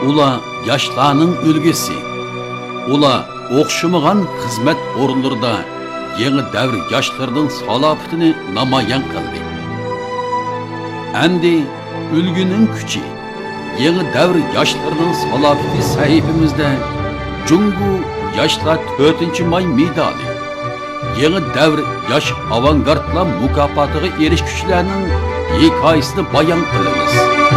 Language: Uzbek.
Ular yoshlarning ulgusi. Ular o'xshamagan xizmat o'rinlarida yangi davr yoshlarining salohiyatini namoyon qildi. Endi ulguning kuchi, yangi davr yoshlarining salohiyati sahifamizda Jungu yoshlar 4-may medali, yangi davr yosh avangardlar mukofotiga erishuvchilarning hikoyasini bayon qilamiz.